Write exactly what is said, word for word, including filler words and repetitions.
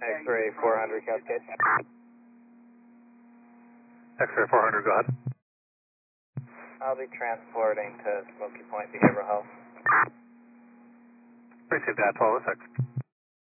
X-ray four hundred, Cascade. X-ray four hundred, go ahead. I'll be transporting to Smoky Point Behavioral Health. Received that, twelve oh six.